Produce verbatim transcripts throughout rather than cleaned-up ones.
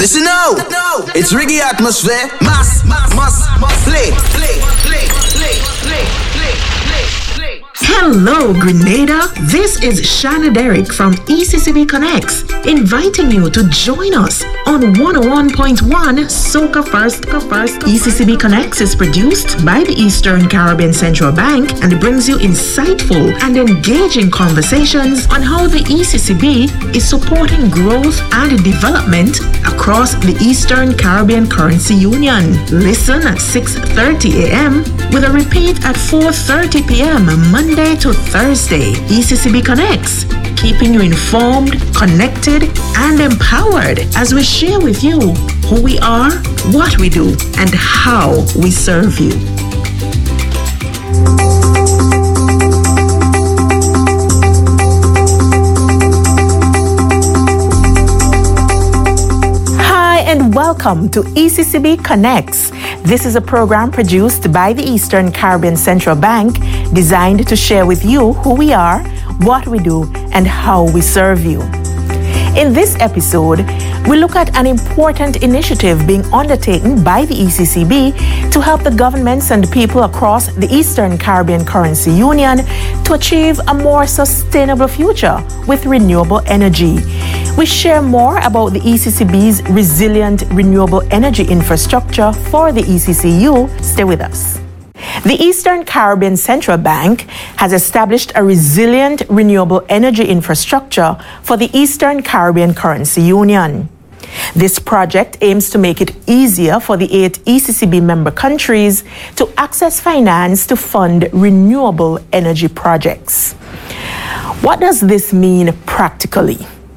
Listen now, it's reggae atmosphere. Mass, mass, mass, mass. Play, play, play, play, play, play, play, play. Hello, Grenada. This is Shanna Derrick from E C C B Connects, inviting you to join us on one oh one point one Soca First. First. E C C B Connects is produced by the Eastern Caribbean Central Bank and brings you insightful and engaging conversations on how the E C C B is supporting growth and development across the Eastern Caribbean Currency Union. Listen at six thirty a.m. with a repeat at four thirty p.m. Monday to Thursday. E C C B Connects, keeping you informed, connected, and empowered as we share with you who we are, what we do, and how we serve you. And welcome to E C C B Connects. This is a program produced by the Eastern Caribbean Central Bank, designed to share with you who we are, what we do, and how we serve you. In this episode, we look at an important initiative being undertaken by the E C C B to help the governments and people across the Eastern Caribbean Currency Union to achieve a more sustainable future with renewable energy. We share more about the E C C B's resilient renewable energy infrastructure for the E C C U. Stay with us. The Eastern Caribbean Central Bank has established a resilient renewable energy infrastructure for the Eastern Caribbean Currency Union. This project aims to make it easier for the eight E C C B member countries to access finance to fund renewable energy projects. What does this mean practically?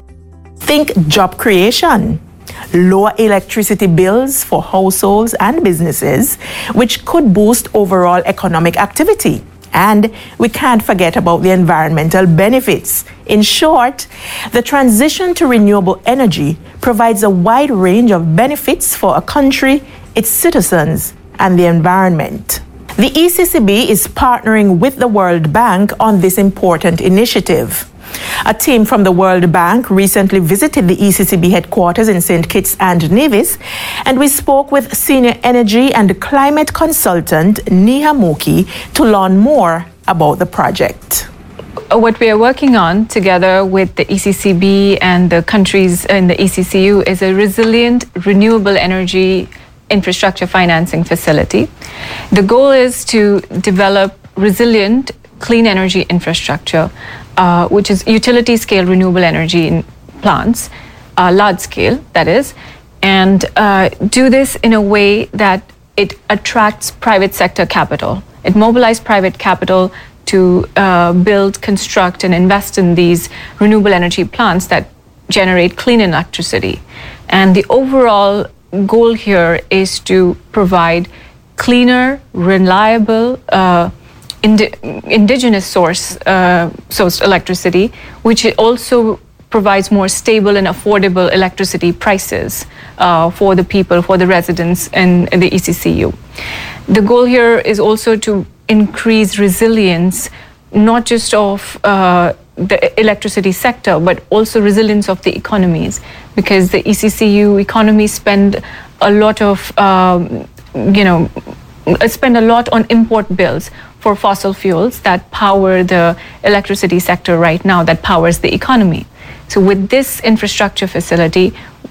Think job creation, lower electricity bills for households and businesses, which could boost overall economic activity. And we can't forget about the environmental benefits. In short, the transition to renewable energy provides a wide range of benefits for a country, its citizens, and the environment. The E C C B is partnering with the World Bank on this important initiative. A team from the World Bank recently visited the E C C B headquarters in Saint Kitts and Nevis, and we spoke with senior energy and climate consultant Neha Mookie to learn more about the project. What we are working on together with the E C C B and the countries in the E C C U is a resilient renewable energy infrastructure financing facility. The goal is to develop resilient clean energy infrastructure, uh, which is utility scale renewable energy in plants, uh, large scale, that is, and uh, do this in a way that it attracts private sector capital. It mobilizes private capital to uh, build, construct, and invest in these renewable energy plants that generate clean electricity. And the overall goal here is to provide cleaner, reliable, uh, Indi- indigenous source uh, sourced electricity, which also provides more stable and affordable electricity prices uh, for the people, for the residents in, in the E C C U. The goal here is also to increase resilience, not just of uh, the electricity sector, but also resilience of the economies, because the E C C U economies spend a lot of, um, you know, spend a lot on import bills for fossil fuels that power the electricity sector right now, that powers the economy. So with this infrastructure facility,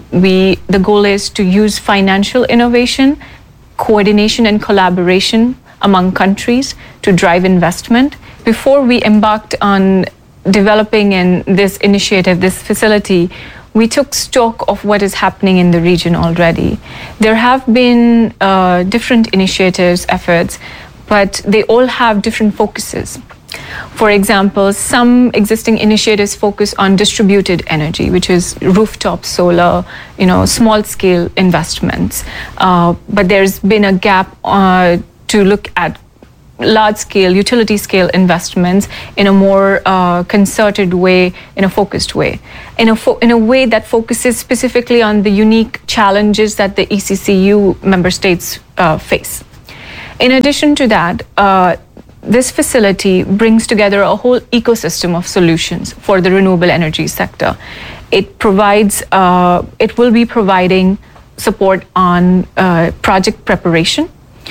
we the goal is to use financial innovation, coordination and collaboration among countries to drive investment. Before we embarked on developing in this initiative, this facility, we took stock of what is happening in the region already. There have been uh, different initiatives, efforts, but they all have different focuses. For example, some existing initiatives focus on distributed energy, which is rooftop solar, you know, small-scale investments. Uh, but there's been a gap uh, to look at large-scale, utility-scale investments in a more uh, concerted way, in a focused way, in a fo- in a way that focuses specifically on the unique challenges that the E C C U member states uh, face. In addition to that, uh, this facility brings together a whole ecosystem of solutions for the renewable energy sector. It provides, uh, it will be providing support on uh, project preparation.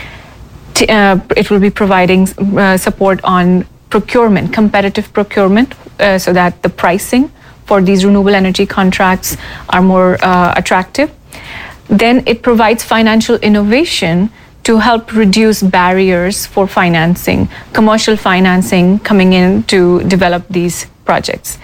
T- uh, it will be providing uh, support on procurement, competitive procurement, uh, so that the pricing for these renewable energy contracts are more uh, attractive. Then it provides financial innovation to help reduce barriers for financing, commercial financing coming in to develop these projects.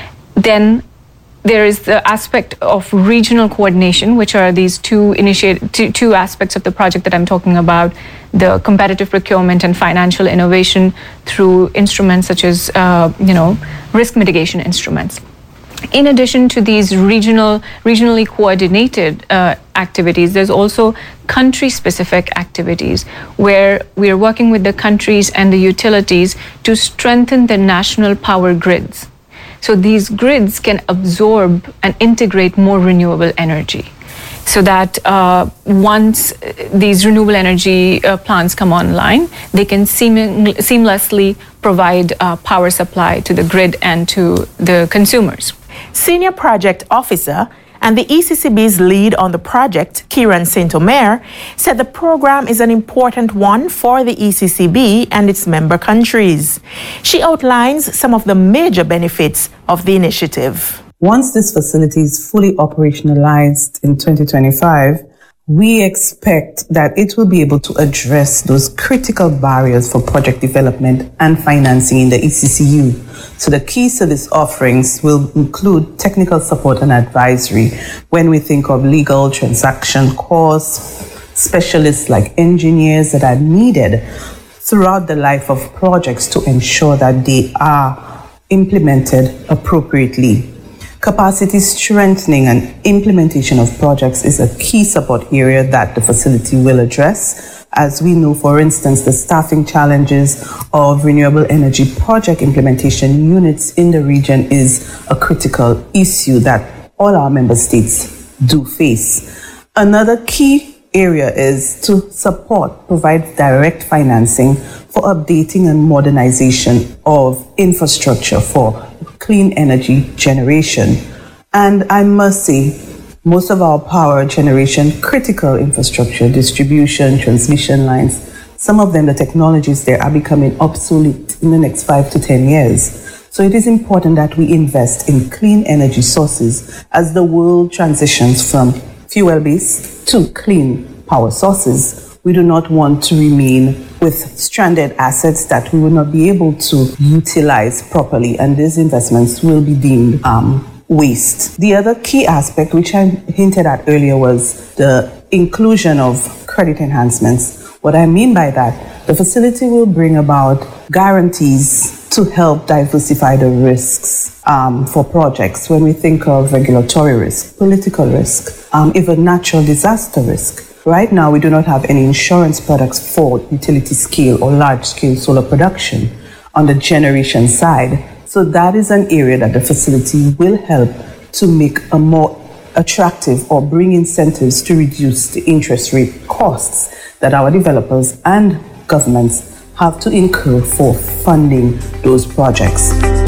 Then there is the aspect of regional coordination, which are these two initiate two, two aspects of the project that I'm talking about: the competitive procurement and financial innovation through instruments such as, uh, you know, risk mitigation instruments. In addition to these regional, regionally coordinated uh, activities, there's also country-specific activities where we are working with the countries and the utilities to strengthen the national power grids. So these grids can absorb and integrate more renewable energy, so that uh, once these renewable energy uh, plants come online, they can seam- seamlessly provide uh, power supply to the grid and to the consumers. Senior Project Officer and the E C C B's lead on the project, Kieran Saint Omer, said the program is an important one for the E C C B and its member countries. She outlines some of the major benefits of the initiative. Once this facility is fully operationalized in twenty twenty-five, we expect that it will be able to address those critical barriers for project development and financing in the E C C U. So the key service offerings will include technical support and advisory when we think of legal transaction costs, specialists like engineers that are needed throughout the life of projects to ensure that they are implemented appropriately. Capacity strengthening and implementation of projects is a key support area that the facility will address. As we know, for instance, the staffing challenges of renewable energy project implementation units in the region is a critical issue that all our member states do face. Another key area is to support, provide direct financing for updating and modernization of infrastructure for clean energy generation. And I must say, most of our power generation, critical infrastructure, distribution, transmission lines, some of them, the technologies there are becoming obsolete in the next five to ten years. So it is important that we invest in clean energy sources as the world transitions from fuel-based to clean power sources. We do not want to remain with stranded assets that we will not be able to utilize properly, and these investments will be deemed um, waste. The other key aspect, which I hinted at earlier, was the inclusion of credit enhancements. What I mean by that, the facility will bring about guarantees to help diversify the risks um, for projects. When we think of regulatory risk, political risk, um, even natural disaster risk. Right now, we do not have any insurance products for utility scale or large scale solar production on the generation side. So that is an area that the facility will help to make a more attractive or bring incentives to reduce the interest rate costs that our developers and governments have to incur for funding those projects.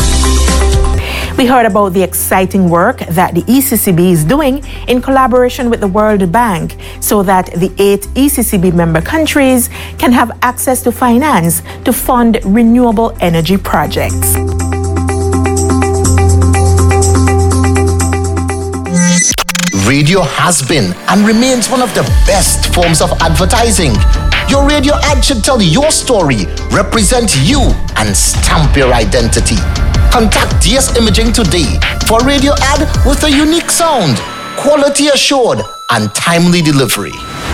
We heard about the exciting work that the E C C B is doing in collaboration with the World Bank so that the eight E C C B member countries can have access to finance to fund renewable energy projects. Radio has been and remains one of the best forms of advertising. Your radio ad should tell your story, represent you, and stamp your identity. Contact D S Imaging today for a radio ad with a unique sound, quality assured, and timely delivery.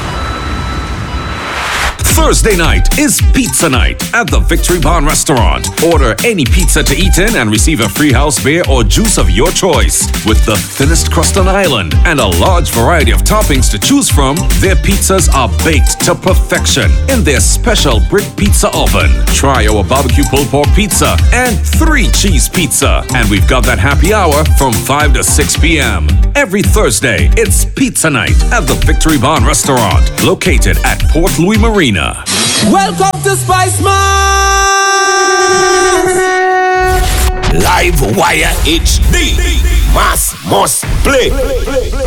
Thursday night is pizza night at the Victory Barn Restaurant. Order any pizza to eat in and receive a free house beer or juice of your choice. With the thinnest crust on island and a large variety of toppings to choose from, their pizzas are baked to perfection in their special brick pizza oven. Try our barbecue pulled pork pizza and three cheese pizza. And we've got that happy hour from five to six p.m. Every Thursday, it's pizza night at the Victory Barn Restaurant, located at Port Louis Marina. Welcome to Spice Man! Live Wire H D. Mass must play.